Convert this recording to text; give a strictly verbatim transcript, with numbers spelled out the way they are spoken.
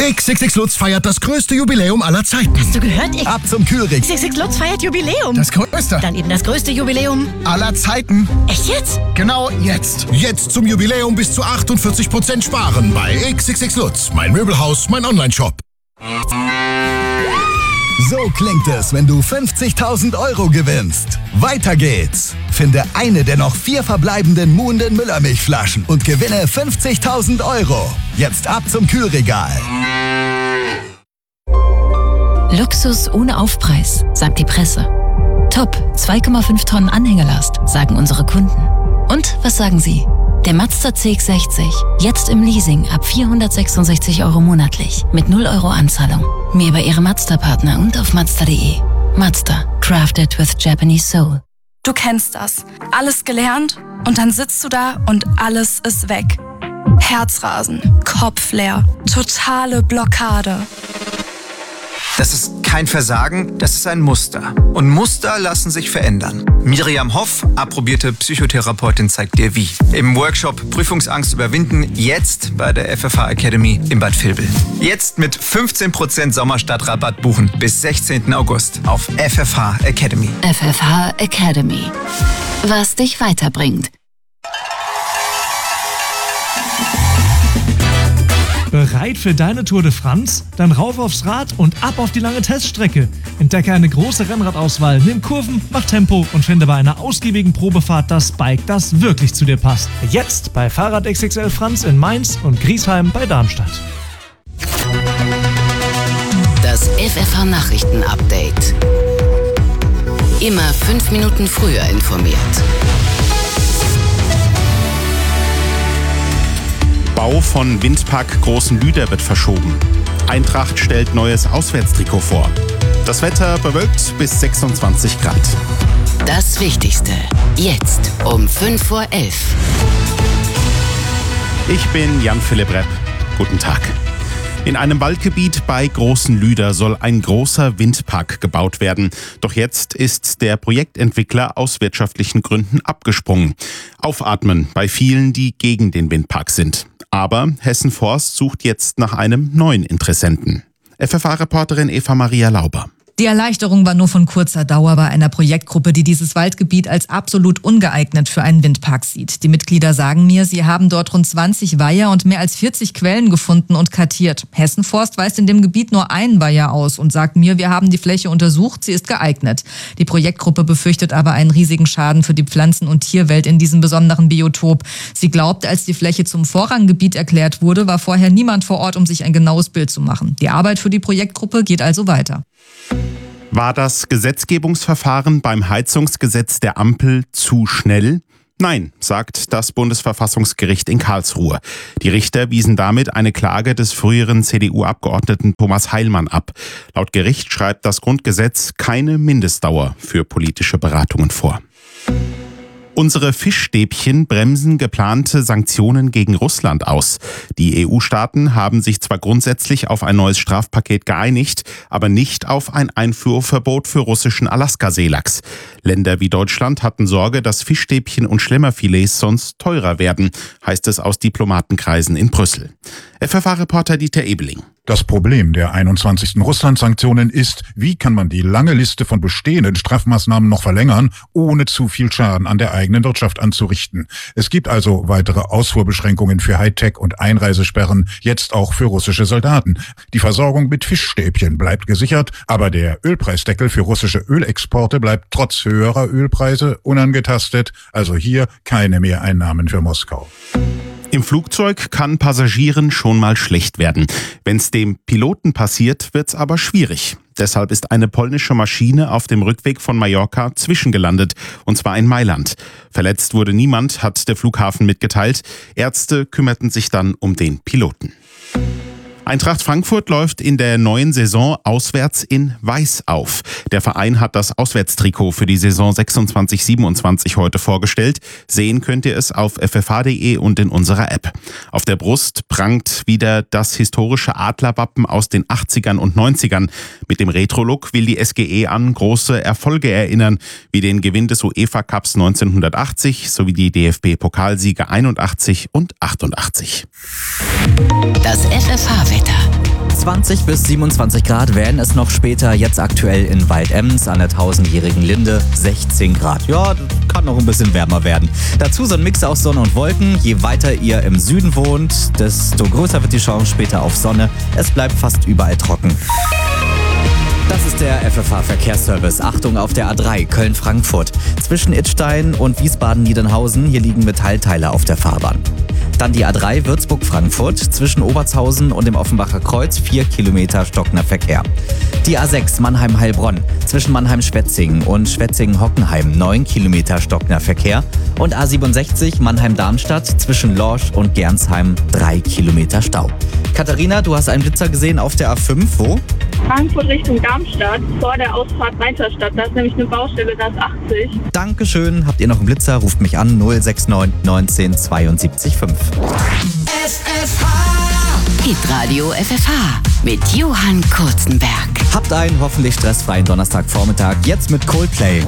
X X X Lutz feiert das größte Jubiläum aller Zeiten. Hast du gehört? X Ab zum Keurig. X X X Lutz feiert Jubiläum. Das größte. Dann eben das größte Jubiläum aller Zeiten. Echt jetzt? Genau jetzt. Jetzt zum Jubiläum bis zu achtundvierzig Prozent sparen bei X X X Lutz. Mein Möbelhaus, mein Onlineshop. So klingt es, wenn du fünfzigtausend Euro gewinnst. Weiter geht's. Finde eine der noch vier verbleibenden Muhnden Müllermilchflaschen und gewinne fünfzigtausend Euro. Jetzt ab zum Kühlregal. Luxus ohne Aufpreis, sagt die Presse. Top, zwei Komma fünf Tonnen Anhängelast, sagen unsere Kunden. Und was sagen Sie? Der Mazda C X sechzig, jetzt im Leasing ab vierhundertsechsundsechzig Euro monatlich mit null Euro Anzahlung. Mehr bei Ihrem Mazda-Partner und auf Mazda punkt de. Mazda, crafted with Japanese soul. Du kennst das. Alles gelernt und dann sitzt du da und alles ist weg. Herzrasen, Kopf leer, totale Blockade. Das ist kein Versagen, das ist ein Muster. Und Muster lassen sich verändern. Miriam Hoff, approbierte Psychotherapeutin, zeigt dir wie. Im Workshop Prüfungsangst überwinden, jetzt bei der F F H Academy in Bad Vilbel. Jetzt mit fünfzehn Prozent Sommerstartrabatt buchen bis sechzehnten August auf F F H Academy. F F H Academy. Was dich weiterbringt. Bereit für deine Tour de France? Dann rauf aufs Rad und ab auf die lange Teststrecke. Entdecke eine große Rennradauswahl, nimm Kurven, mach Tempo und finde bei einer ausgiebigen Probefahrt das Bike, das wirklich zu dir passt. Jetzt bei Fahrrad X X L Franz in Mainz und Griesheim bei Darmstadt. Das F F H Nachrichten-Update. Immer fünf Minuten früher informiert. Bau von Windpark Großen Lüder wird verschoben. Eintracht stellt neues Auswärtstrikot vor. Das Wetter bewölkt bis sechsundzwanzig Grad. Das Wichtigste jetzt um fünf vor elf. Ich bin Jan-Philipp Repp. Guten Tag. In einem Waldgebiet bei Großen Lüder soll ein großer Windpark gebaut werden. Doch jetzt ist der Projektentwickler aus wirtschaftlichen Gründen abgesprungen. Aufatmen bei vielen, die gegen den Windpark sind. Aber Hessen Forst sucht jetzt nach einem neuen Interessenten. F F H-Reporterin Eva Maria Lauber. Die Erleichterung war nur von kurzer Dauer bei einer Projektgruppe, die dieses Waldgebiet als absolut ungeeignet für einen Windpark sieht. Die Mitglieder sagen mir, sie haben dort rund zwanzig Weiher und mehr als vierzig Quellen gefunden und kartiert. Hessen Forst weist in dem Gebiet nur einen Weiher aus und sagt mir, wir haben die Fläche untersucht, sie ist geeignet. Die Projektgruppe befürchtet aber einen riesigen Schaden für die Pflanzen- und Tierwelt in diesem besonderen Biotop. Sie glaubt, als die Fläche zum Vorranggebiet erklärt wurde, war vorher niemand vor Ort, um sich ein genaues Bild zu machen. Die Arbeit für die Projektgruppe geht also weiter. War das Gesetzgebungsverfahren beim Heizungsgesetz der Ampel zu schnell? Nein, sagt das Bundesverfassungsgericht in Karlsruhe. Die Richter wiesen damit eine Klage des früheren C D U-Abgeordneten Thomas Heilmann ab. Laut Gericht schreibt das Grundgesetz keine Mindestdauer für politische Beratungen vor. Unsere Fischstäbchen bremsen geplante Sanktionen gegen Russland aus. Die E U-Staaten haben sich zwar grundsätzlich auf ein neues Strafpaket geeinigt, aber nicht auf ein Einfuhrverbot für russischen Alaska-Seelachs. Länder wie Deutschland hatten Sorge, dass Fischstäbchen und Schlemmerfilets sonst teurer werden, heißt es aus Diplomatenkreisen in Brüssel. F F H-Reporter Dieter Ebeling. Das Problem der einundzwanzigsten Russland-Sanktionen ist, wie kann man die lange Liste von bestehenden Strafmaßnahmen noch verlängern, ohne zu viel Schaden an der eigenen Wirtschaft anzurichten. Es gibt also weitere Ausfuhrbeschränkungen für Hightech und Einreisesperren, jetzt auch für russische Soldaten. Die Versorgung mit Fischstäbchen bleibt gesichert, aber der Ölpreisdeckel für russische Ölexporte bleibt trotz höherer Ölpreise unangetastet, also hier keine Mehreinnahmen für Moskau. Im Flugzeug kann Passagieren schon mal schlecht werden. Wenn es dem Piloten passiert, wird's aber schwierig. Deshalb ist eine polnische Maschine auf dem Rückweg von Mallorca zwischengelandet, und zwar in Mailand. Verletzt wurde niemand, hat der Flughafen mitgeteilt. Ärzte kümmerten sich dann um den Piloten. Eintracht Frankfurt läuft in der neuen Saison auswärts in Weiß auf. Der Verein hat das Auswärtstrikot für die Saison sechsundzwanzig siebenundzwanzig heute vorgestellt. Sehen könnt ihr es auf f f h punkt d e und in unserer App. Auf der Brust prangt wieder das historische Adlerwappen aus den achtzigern und neunzigern. Mit dem Retro-Look will die S G E an große Erfolge erinnern, wie den Gewinn des UEFA Cups neunzehnhundertachtzig sowie die D F B-Pokalsiege einundachtzig und achtundachtzig. Das F F H-Wetter. zwanzig bis siebenundzwanzig Grad werden es noch später, jetzt aktuell in Waldems an der tausendjährigen Linde sechzehn Grad. Ja, das kann noch ein bisschen wärmer werden. Dazu so ein Mix aus Sonne und Wolken. Je weiter ihr im Süden wohnt, desto größer wird die Chance später auf Sonne. Es bleibt fast überall trocken. Das ist der F F H-Verkehrsservice. Achtung auf der A drei Köln-Frankfurt. Zwischen Idstein und Wiesbaden-Niedernhausen, hier liegen Metallteile auf der Fahrbahn. Dann die A drei Würzburg-Frankfurt, zwischen Obertshausen und dem Offenbacher Kreuz, vier Kilometer stockender Verkehr. Die A sechs Mannheim-Heilbronn, zwischen Mannheim-Schwetzingen und Schwetzingen-Hockenheim, neun Kilometer stockender Verkehr. Und A siebenundsechzig Mannheim-Darmstadt, zwischen Lorsch und Gernsheim, drei Kilometer Stau. Katharina, du hast einen Blitzer gesehen auf der A fünf, wo? Frankfurt Richtung Darmstadt, vor der Ausfahrt Rheinterstadt. Da ist nämlich eine Baustelle, da ist achtzig. Dankeschön. Habt ihr noch einen Blitzer? Ruft mich an null sechs neun neunzehn zweiundsiebzig fünf. F F H. Hitradio F F H mit Johann Kurzenberg. Habt einen hoffentlich stressfreien Donnerstagvormittag jetzt mit Coldplay.